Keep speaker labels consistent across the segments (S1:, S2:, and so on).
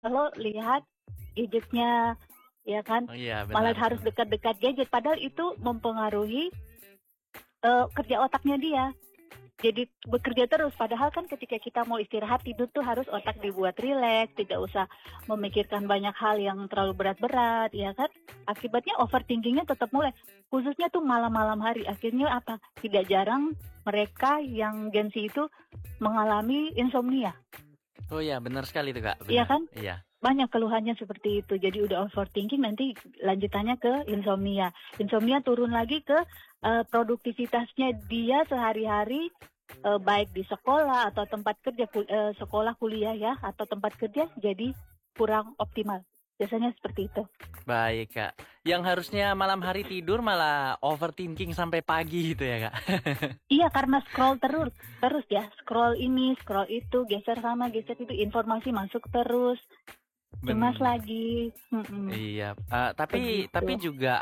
S1: Kalau lihat gadgetnya, ya kan,
S2: Oh iya,
S1: malah
S2: benar.
S1: harus dekat-dekat gadget. Padahal itu mempengaruhi kerja otaknya dia. Jadi bekerja terus. Padahal kan ketika kita mau istirahat tidur tuh harus otak dibuat rileks, tidak usah memikirkan banyak hal yang terlalu berat-berat, ya kan? Akibatnya overthinkingnya tetap mulai. Khususnya tuh malam-malam hari. Akhirnya apa? Tidak jarang mereka yang Gen Z itu mengalami insomnia.
S2: Oh iya, benar sekali itu Kak,
S1: Iya
S2: benar.
S1: kan?
S2: Iya.
S1: Banyak keluhannya seperti itu. Jadi udah overthinking nanti lanjutannya ke insomnia. Insomnia turun lagi ke produktivitasnya dia sehari-hari, baik di sekolah atau tempat kerja, sekolah, kuliah ya, atau tempat kerja jadi kurang optimal. Biasanya seperti itu.
S2: Baik Kak. Yang harusnya malam hari tidur malah overthinking sampai pagi gitu ya Kak.
S1: Iya, karena scroll terus, terus ya, scroll ini, scroll itu, geser sana, geser itu, informasi masuk terus, cemas
S2: Ben
S1: lagi,
S2: Iya, tapi
S1: begitu.
S2: juga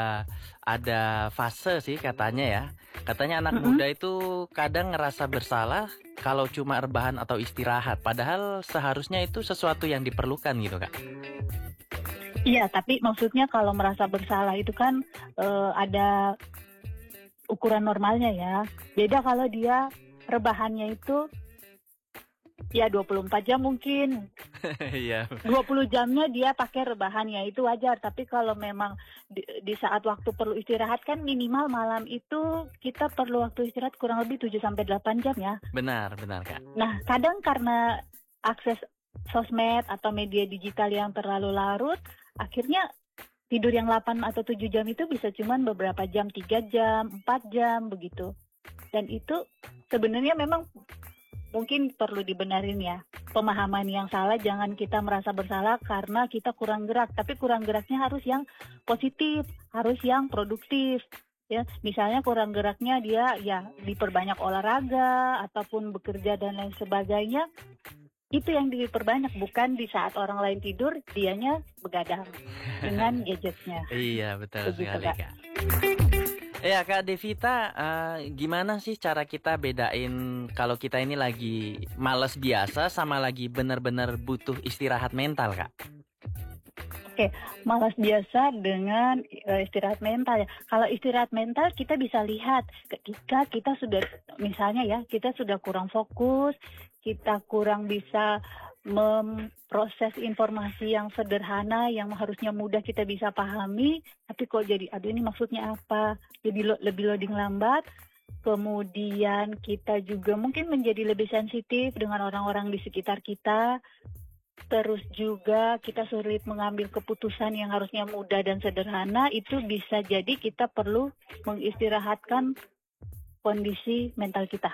S2: ada fase sih katanya ya. Katanya anak
S1: Mm-mm.
S2: muda itu kadang ngerasa bersalah kalau cuma rebahan atau istirahat, padahal seharusnya itu sesuatu yang diperlukan gitu, Kak.
S1: Iya, tapi maksudnya kalau merasa bersalah itu kan ada ukuran normalnya ya. Beda kalau dia rebahannya itu ya 24 jam mungkin.
S2: Iya,
S1: 20 jamnya dia pakai rebahan ya itu wajar. Tapi kalau memang di saat waktu perlu istirahat kan minimal malam itu kita perlu waktu istirahat kurang lebih 7-8 jam ya.
S2: benar, benar, Kak.
S1: Nah, kadang karena akses sosmed atau media digital yang terlalu larut, akhirnya tidur yang 8 atau 7 jam itu bisa cuman beberapa jam, 3 jam, 4 jam begitu. Dan itu sebenarnya memang mungkin perlu dibenarin ya. Pemahaman yang salah, jangan kita merasa bersalah karena kita kurang gerak, tapi kurang geraknya harus yang positif, harus yang produktif. Ya, misalnya kurang geraknya dia ya diperbanyak olahraga ataupun bekerja dan lain sebagainya. Itu yang diperbanyak, bukan di saat orang lain tidur dianya begadang dengan gadgetnya.
S2: Iya, betul
S1: Begitu,
S2: sekali,
S1: Kak.
S2: Kak. Ya, Kak Devita, gimana sih cara kita bedain kalau kita ini lagi males biasa sama lagi benar-benar butuh istirahat mental, Kak?
S1: Oke, malas biasa dengan istirahat mental ya. Kalau istirahat mental kita bisa lihat ketika kita sudah, misalnya ya, kita sudah kurang fokus, kita kurang bisa memproses informasi yang sederhana yang harusnya mudah kita bisa pahami, tapi kok jadi aduh ini maksudnya apa? Jadi lebih loading lambat. Kemudian kita juga mungkin menjadi lebih sensitif dengan orang-orang di sekitar kita. Terus juga kita sulit mengambil keputusan yang harusnya mudah dan sederhana, itu bisa jadi kita perlu mengistirahatkan kondisi mental kita.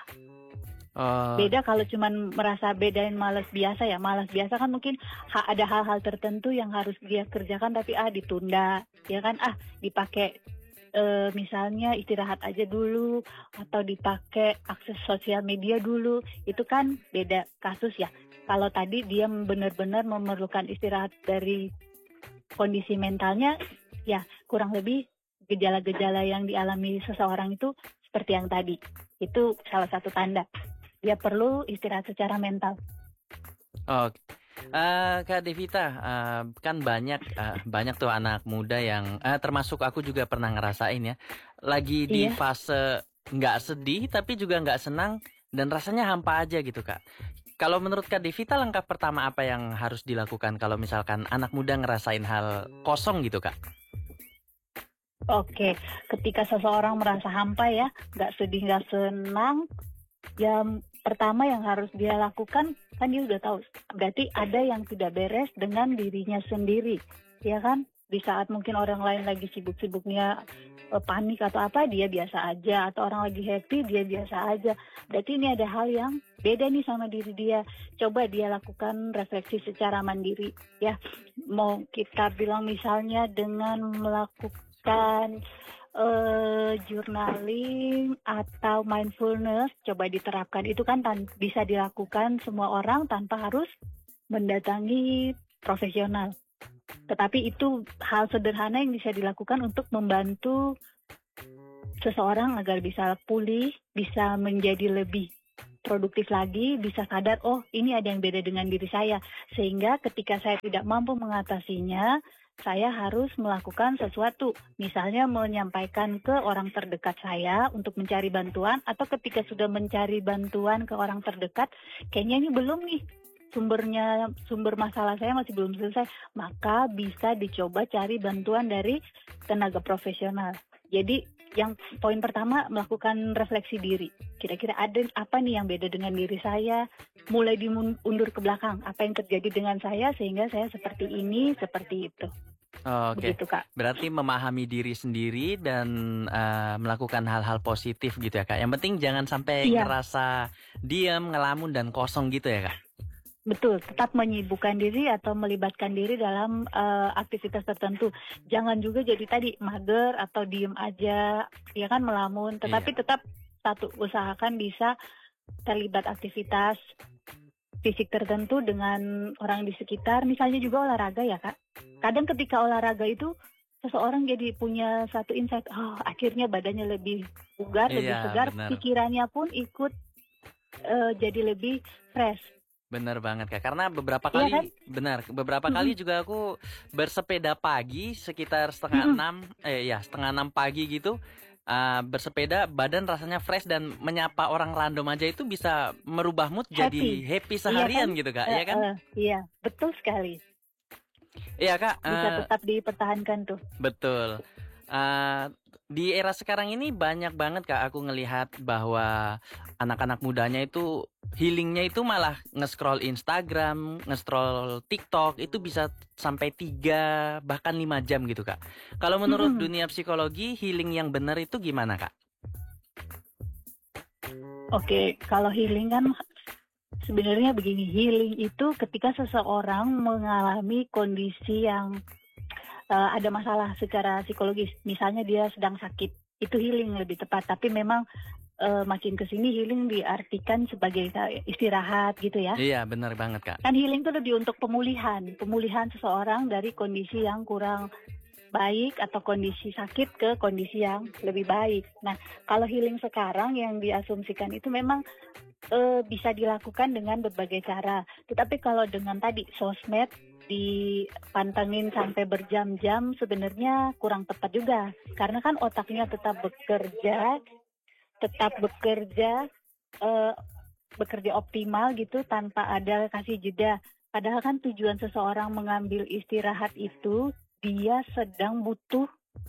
S2: Oh,
S1: Beda kalau cuman merasa bedain malas biasa ya. Malas biasa kan mungkin ada hal-hal tertentu yang harus dia kerjakan tapi ditunda, ya kan, dipakai misalnya istirahat aja dulu atau dipakai akses sosial media dulu, itu kan beda kasus ya. Kalau tadi dia benar-benar memerlukan istirahat dari kondisi mentalnya, ya kurang lebih gejala-gejala yang dialami seseorang itu seperti yang tadi. Itu salah satu tanda dia perlu istirahat secara mental.
S2: oke. Kak Devita, kan banyak tuh anak muda yang termasuk aku juga pernah ngerasain ya, lagi di
S1: Iya.
S2: fase nggak sedih tapi juga nggak senang dan rasanya hampa aja gitu Kak. Kalau menurut Kak Devita langkah pertama apa yang harus dilakukan kalau misalkan anak muda ngerasain hal kosong gitu Kak?
S1: Oke, ketika seseorang merasa hampa ya, nggak sedih, nggak senang, yang pertama yang harus dia lakukan, kan dia udah tahu, berarti ada yang tidak beres dengan dirinya sendiri, ya kan? Di saat mungkin orang lain lagi sibuk-sibuknya panik atau apa, dia biasa aja, atau orang lagi happy, dia biasa aja. Berarti ini ada hal yang beda nih sama diri dia. Coba dia lakukan refleksi secara mandiri, ya. Mau kita bilang misalnya dengan melakukan journaling atau mindfulness, coba diterapkan. Itu kan bisa dilakukan semua orang tanpa harus mendatangi profesional. Tetapi itu hal sederhana yang bisa dilakukan untuk membantu seseorang agar bisa pulih, bisa menjadi lebih produktif lagi, bisa sadar, oh ini ada yang beda dengan diri saya. Sehingga ketika saya tidak mampu mengatasinya, saya harus melakukan sesuatu. Misalnya menyampaikan ke orang terdekat saya untuk mencari bantuan, atau ketika sudah mencari bantuan ke orang terdekat, kayaknya ini belum nih, sumber masalah saya masih belum selesai, maka bisa dicoba cari bantuan dari tenaga profesional. Jadi yang poin pertama, melakukan refleksi diri. Kira-kira ada apa nih yang beda dengan diri saya? Mulai diundur ke belakang. Apa yang terjadi dengan saya sehingga saya seperti ini, seperti itu.
S2: Oke,
S1: Begitu, Kak.
S2: berarti memahami diri sendiri dan melakukan hal-hal positif gitu ya Kak. Yang penting jangan sampai
S1: Iya,
S2: ngerasa diam, ngelamun dan kosong gitu ya Kak.
S1: betul. Tetap menyibukkan diri atau melibatkan diri dalam aktivitas tertentu. Jangan juga jadi tadi mager atau diem aja, ya kan, melamun. Tetapi
S2: Iya,
S1: tetap usahakan bisa terlibat aktivitas fisik tertentu dengan orang di sekitar, misalnya juga olahraga ya Kak. Kadang ketika olahraga itu seseorang jadi punya satu insight, oh akhirnya badannya lebih bugar, lebih
S2: iya
S1: segar,
S2: benar.
S1: pikirannya pun ikut jadi lebih fresh.
S2: Bener banget Kak, karena beberapa
S1: Iya kan?
S2: kali, benar, beberapa
S1: Mm-mm.
S2: kali juga aku bersepeda pagi sekitar setengah
S1: Mm-mm.
S2: enam, setengah enam pagi gitu, bersepeda, badan rasanya fresh dan menyapa orang random aja itu bisa merubah mood jadi
S1: Happy.
S2: happy
S1: Iya kan?
S2: seharian gitu Kak, iya kan?
S1: Iya, betul sekali.
S2: Iya Kak,
S1: Bisa tetap dipertahankan tuh.
S2: betul. Eee, di era sekarang ini banyak banget Kak aku ngelihat bahwa anak-anak mudanya itu healing-nya itu malah nge-scroll Instagram, nge-scroll TikTok itu bisa sampai 3 bahkan 5 jam gitu Kak. Kalau menurut
S1: Mm-mm.
S2: dunia psikologi healing yang benar itu gimana Kak?
S1: Oke, kalau healing kan sebenarnya begini, healing itu ketika seseorang mengalami kondisi yang ada masalah secara psikologis. Misalnya dia sedang sakit, itu healing lebih tepat. Tapi memang makin ke sini healing diartikan sebagai istirahat gitu ya.
S2: Iya benar banget Kak.
S1: Kan healing itu lebih untuk pemulihan seseorang dari kondisi yang kurang baik atau kondisi sakit ke kondisi yang lebih baik. Nah, kalau healing sekarang yang diasumsikan itu memang bisa dilakukan dengan berbagai cara. Tetapi kalau dengan tadi sosmed dipantengin sampai berjam-jam sebenarnya kurang tepat juga. Karena kan otaknya tetap bekerja, eh, bekerja optimal gitu tanpa ada kasih jeda. Padahal kan tujuan seseorang mengambil istirahat itu dia sedang butuh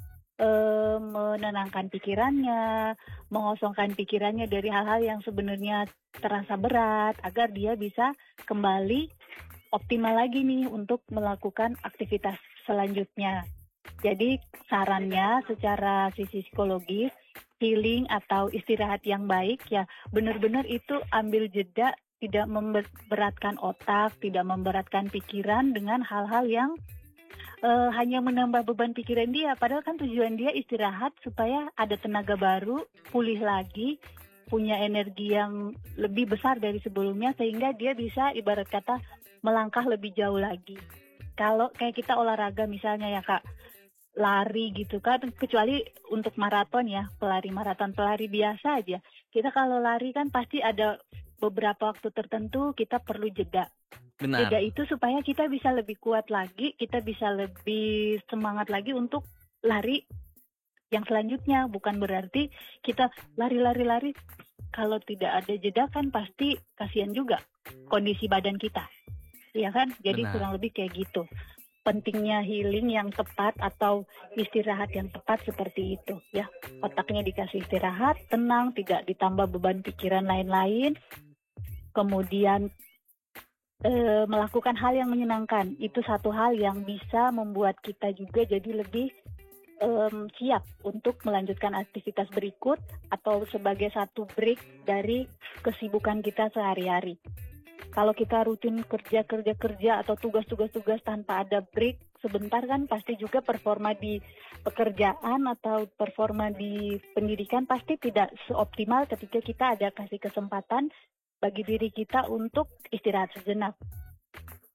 S1: menenangkan pikirannya, mengosongkan pikirannya dari hal-hal yang sebenarnya terasa berat agar dia bisa kembali optimal lagi nih untuk melakukan aktivitas selanjutnya. Jadi sarannya secara sisi psikologis, healing atau istirahat yang baik ya benar-benar itu ambil jeda, tidak memberatkan otak, tidak memberatkan pikiran dengan hal-hal yang hanya menambah beban pikiran dia. Padahal kan tujuan dia istirahat supaya ada tenaga baru, pulih lagi, punya energi yang lebih besar dari sebelumnya sehingga dia bisa ibarat kata melangkah lebih jauh lagi. Kalau kayak kita olahraga misalnya ya Kak, lari gitu kan, kecuali untuk maraton ya, pelari biasa aja. Kita kalau lari kan pasti ada beberapa waktu tertentu kita perlu jeda. Jeda
S2: Benar.
S1: itu supaya kita bisa lebih kuat lagi, kita bisa lebih semangat lagi untuk lari yang selanjutnya. Bukan berarti kita lari-lari-lari, kalau tidak ada jeda kan pasti kasihan juga kondisi badan kita. Iya kan? Jadi
S2: Benar.
S1: kurang lebih kayak gitu. Pentingnya healing yang tepat atau istirahat yang tepat seperti itu ya. Otaknya dikasih istirahat, tenang, tidak ditambah beban pikiran lain-lain. Kemudian melakukan hal yang menyenangkan. Itu satu hal yang bisa membuat kita juga jadi lebih siap untuk melanjutkan aktivitas berikut atau sebagai satu break dari kesibukan kita sehari-hari. Kalau kita rutin kerja atau tugas tanpa ada break sebentar kan pasti juga performa di pekerjaan atau performa di pendidikan pasti tidak seoptimal ketika kita ada kasih kesempatan bagi diri kita untuk istirahat sejenak.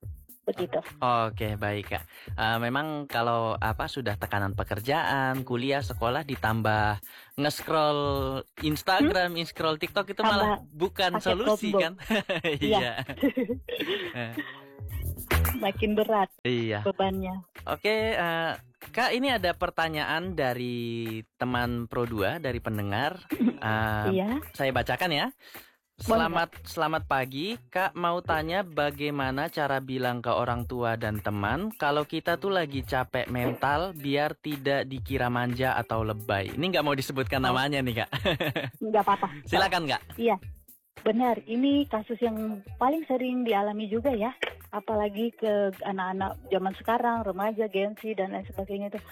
S1: begitu.
S2: Oke, baik Kak. Memang kalau sudah tekanan pekerjaan, kuliah, sekolah ditambah nge-scroll Instagram, scroll TikTok itu malah
S1: Tambah
S2: bukan
S1: paket
S2: solusi
S1: combo,
S2: kan?
S1: iya,
S2: Iya. Eh,
S1: makin berat
S2: Iya.
S1: bebannya.
S2: Oke, Kak, ini ada pertanyaan dari teman Pro 2 dari pendengar.
S1: Iya,
S2: Saya bacakan ya.
S1: boleh Kak.
S2: Selamat pagi, Kak. Mau tanya bagaimana cara bilang ke orang tua dan teman kalau kita tuh lagi capek mental biar tidak dikira manja atau lebay. Ini nggak mau disebutkan
S1: Oh,
S2: namanya nih, Kak.
S1: nggak apa-apa.
S2: Silakan, Kak.
S1: Iya, benar. Ini kasus yang paling sering dialami juga ya. Apalagi ke anak-anak zaman sekarang, remaja, Gen Z, dan lain sebagainya itu.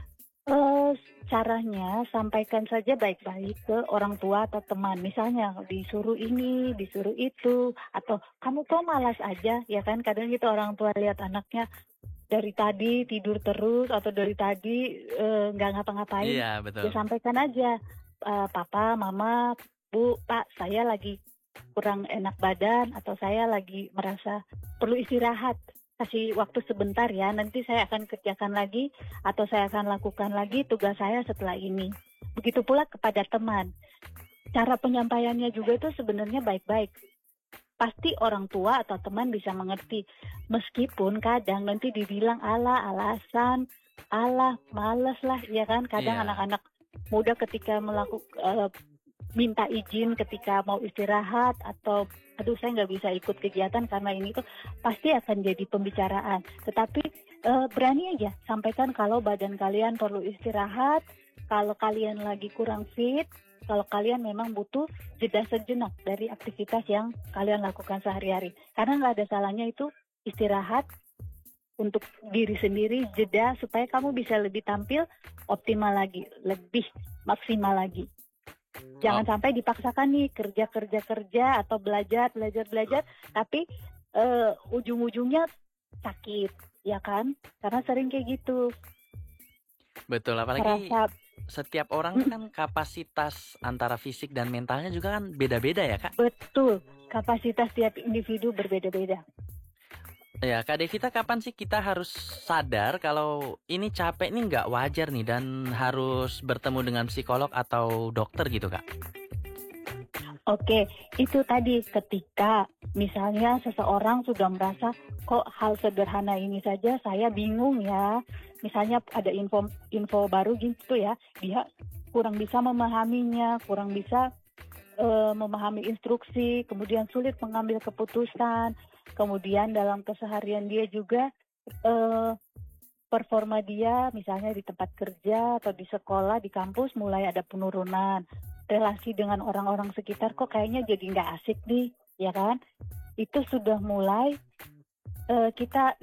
S1: Caranya sampaikan saja baik-baik ke orang tua atau teman. Misalnya disuruh ini, disuruh itu, atau kamu kok malas aja, ya kan? Kadang gitu orang tua lihat anaknya dari tadi tidur terus atau dari tadi nggak ngapa-ngapain,
S2: Iya,
S1: ya
S2: betul.
S1: sampaikan aja, Papa, Mama, Bu, Pak, saya lagi kurang enak badan atau saya lagi merasa perlu istirahat. Kasih waktu sebentar ya, nanti saya akan kerjakan lagi atau saya akan lakukan lagi tugas saya setelah ini. Begitu pula kepada teman. Cara penyampaiannya juga itu sebenarnya baik-baik. Pasti orang tua atau teman bisa mengerti. Meskipun kadang nanti dibilang ala alasan, alah males lah, ya kan? Kadang
S2: Iya.
S1: anak-anak muda ketika minta izin ketika mau istirahat atau aduh saya nggak bisa ikut kegiatan karena ini tuh pasti akan jadi pembicaraan. Tetapi berani aja sampaikan kalau badan kalian perlu istirahat, kalau kalian lagi kurang fit, kalau kalian memang butuh jeda sejenak dari aktivitas yang kalian lakukan sehari-hari. Karena nggak ada salahnya itu istirahat untuk diri sendiri, jeda supaya kamu bisa lebih tampil optimal lagi, lebih maksimal lagi. Jangan sampai dipaksakan nih kerja atau belajar, tapi ujung-ujungnya sakit, ya kan? Karena sering kayak gitu.
S2: Betul, apalagi
S1: Merasa
S2: setiap orang tuh kan kapasitas antara fisik dan mentalnya juga kan beda-beda ya, Kak?
S1: betul, kapasitas tiap individu berbeda-beda.
S2: Ya, Kak Devita, kapan sih kita harus sadar kalau ini capek nih nggak wajar nih dan harus bertemu dengan psikolog atau dokter gitu, Kak?
S1: Oke, itu tadi ketika misalnya seseorang sudah merasa kok hal sederhana ini saja saya bingung ya. Misalnya ada info baru gitu ya, dia kurang bisa memahaminya, kurang bisa memahami instruksi, kemudian sulit mengambil keputusan, kemudian dalam keseharian dia juga performa dia misalnya di tempat kerja atau di sekolah, di kampus mulai ada penurunan. Relasi dengan orang-orang sekitar kok kayaknya jadi nggak asik nih, ya kan? Itu sudah mulai kita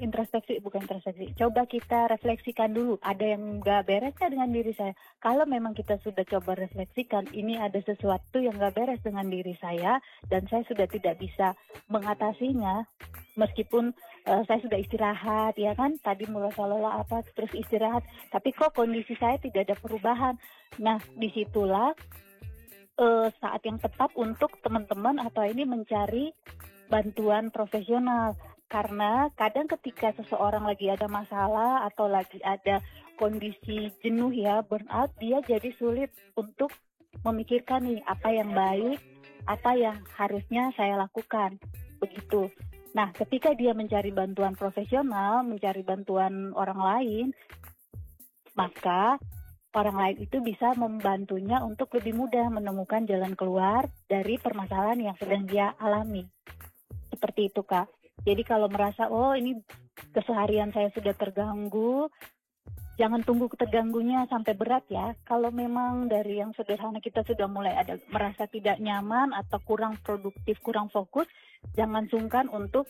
S1: coba kita refleksikan dulu, ada yang nggak beres ya dengan diri saya. Kalau memang kita sudah coba refleksikan, ini ada sesuatu yang nggak beres dengan diri saya, dan saya sudah tidak bisa mengatasinya, meskipun saya sudah istirahat, ya kan, tadi mulai seolah-olah terus istirahat, tapi kok kondisi saya tidak ada perubahan. Nah, disitulah saat yang tepat untuk teman-teman atau ini mencari bantuan profesional. Karena kadang ketika seseorang lagi ada masalah atau lagi ada kondisi jenuh ya, burnout, dia jadi sulit untuk memikirkan nih apa yang baik, apa yang harusnya saya lakukan, begitu. Nah, ketika dia mencari bantuan profesional, mencari bantuan orang lain, maka orang lain itu bisa membantunya untuk lebih mudah menemukan jalan keluar dari permasalahan yang sedang dia alami. Seperti itu, Kak. Jadi kalau merasa, oh ini keseharian saya sudah terganggu, jangan tunggu terganggunya sampai berat ya. Kalau memang dari yang sederhana kita sudah mulai ada merasa tidak nyaman atau kurang produktif, kurang fokus, jangan sungkan untuk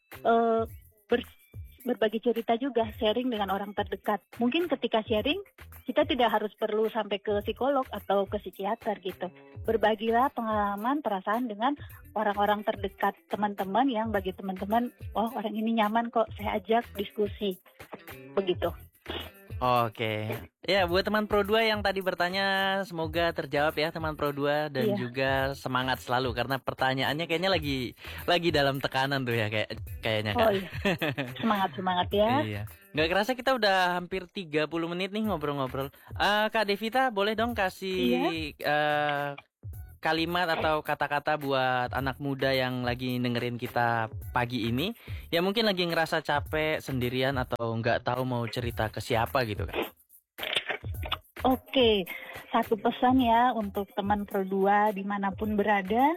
S1: berbagi cerita juga, sharing dengan orang terdekat. Mungkin ketika sharing, kita tidak harus perlu sampai ke psikolog atau ke psikiater gitu. Berbagilah pengalaman, perasaan dengan orang-orang terdekat teman-teman yang bagi teman-teman, oh orang ini nyaman kok, saya ajak diskusi. Begitu.
S2: Oke. Ya, buat teman Pro 2 yang tadi bertanya, semoga terjawab ya teman Pro 2 dan
S1: Iya.
S2: juga semangat selalu karena pertanyaannya kayaknya lagi dalam tekanan tuh ya kayaknya
S1: Oh
S2: Kak.
S1: iya, semangat ya.
S2: Iya. Nggak kerasa kita udah hampir 30 menit nih ngobrol-ngobrol. Kak Devita, boleh dong kasih kalimat atau kata-kata buat anak muda yang lagi dengerin kita pagi ini, yang mungkin lagi ngerasa capek sendirian atau nggak tahu mau cerita ke siapa gitu Kak.
S1: Oke, satu pesan ya untuk teman Pro 2 dimanapun berada.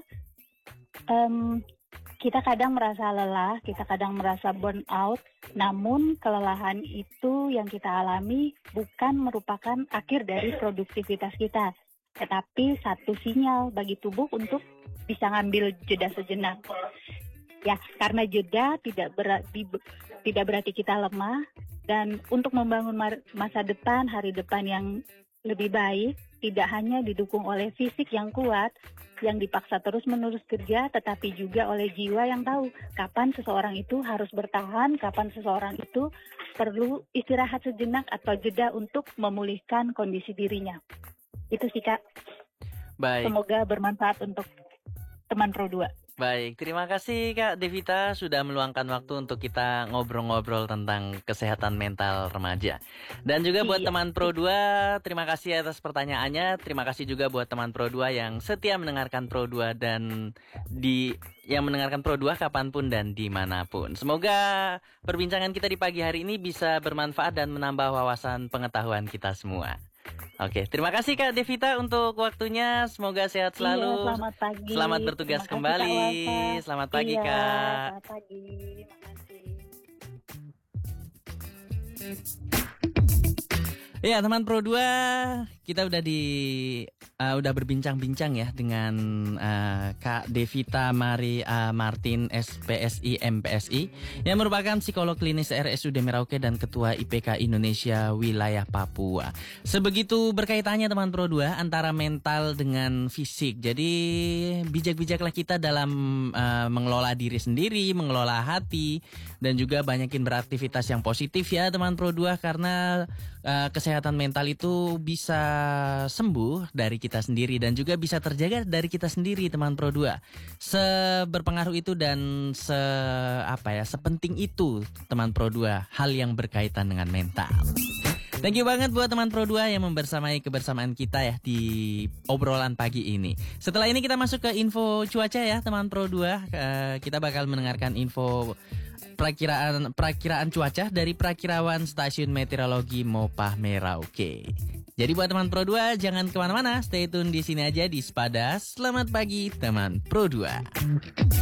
S1: Kita kadang merasa lelah, kita kadang merasa burn out, namun kelelahan itu yang kita alami bukan merupakan akhir dari produktivitas kita, tetapi satu sinyal bagi tubuh untuk bisa ngambil jeda sejenak. Ya, karena jeda tidak berarti kita lemah, dan untuk membangun masa depan, hari depan yang lebih baik, tidak hanya didukung oleh fisik yang kuat, yang dipaksa terus-menerus kerja, tetapi juga oleh jiwa yang tahu kapan seseorang itu harus bertahan, kapan seseorang itu perlu istirahat sejenak atau jeda untuk memulihkan kondisi dirinya. Itu sih Kak.
S2: Baik.
S1: Semoga bermanfaat untuk teman Pro 2.
S2: Baik, terima kasih Kak Devita sudah meluangkan waktu untuk kita ngobrol-ngobrol tentang kesehatan mental remaja. Dan juga buat teman Pro 2, terima kasih atas pertanyaannya. Terima kasih juga buat teman Pro 2 yang setia mendengarkan Pro 2 dan yang mendengarkan Pro 2 kapanpun dan dimanapun. Semoga perbincangan kita di pagi hari ini bisa bermanfaat dan menambah wawasan pengetahuan kita semua. Oke, terima kasih Kak Devita untuk waktunya. Semoga sehat selalu.
S1: Iya, selamat pagi.
S2: Selamat bertugas kembali. Selamat pagi Kak.
S1: Selamat pagi. Terima kasih.
S2: Ya teman Pro 2, kita udah berbincang-bincang ya dengan Kak Devita Mari Martin SPSI MPSI yang merupakan psikolog klinis RSUD Merauke dan Ketua IPK Indonesia Wilayah Papua. Sebegitu berkaitannya teman Pro 2 antara mental dengan fisik. Jadi bijak-bijaklah kita dalam mengelola diri sendiri, mengelola hati, dan juga banyakin beraktivitas yang positif ya teman Pro 2 karena kesehatan mental itu bisa sembuh dari kita sendiri dan juga bisa terjaga dari kita sendiri teman Pro 2. Seberpengaruh itu dan sepenting itu teman Pro 2 hal yang berkaitan dengan mental. Thank you banget buat teman Pro 2 yang membersamai kebersamaan kita ya di obrolan pagi ini. Setelah ini kita masuk ke info cuaca ya teman Pro 2. Kita bakal mendengarkan info perakiraan cuaca dari Prakirawan Stasiun Meteorologi Mopah Merauke. Jadi buat teman Pro 2 jangan kemana-mana, stay tune di sini aja di Sepada. Selamat pagi teman Pro 2.